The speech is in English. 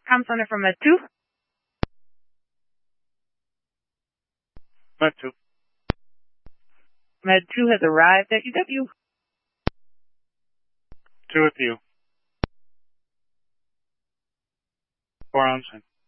Com Center from Med 2. Med 2. Med 2 has arrived at UW. 2 with you. 4 on scene.